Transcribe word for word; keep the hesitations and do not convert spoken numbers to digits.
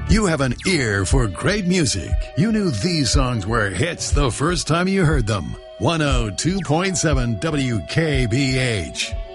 You have an ear for great music. You knew these songs were hits the first time you heard them. one oh two point seven W K B H.